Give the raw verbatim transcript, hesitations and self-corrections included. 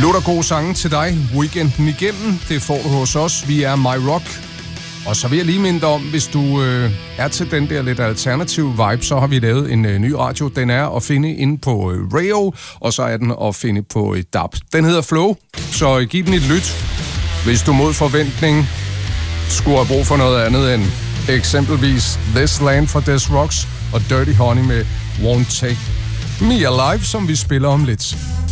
Lutter gode sange til dig weekenden igennem. Det får du hos os. Vi er My Rock. Og så vil jeg lige minde dig om, hvis du øh, er til den der lidt alternative vibe, så har vi lavet en øh, ny radio. Den er at finde inde på øh, Rayo, og så er den at finde på øh, D A B. Den hedder Flow, så øh, giv den et lyt. Hvis du mod forventning skulle have brug for noget andet end eksempelvis This Land for Des Rocks og Dirty Honey med Won't Take Me Alive, som vi spiller om lidt.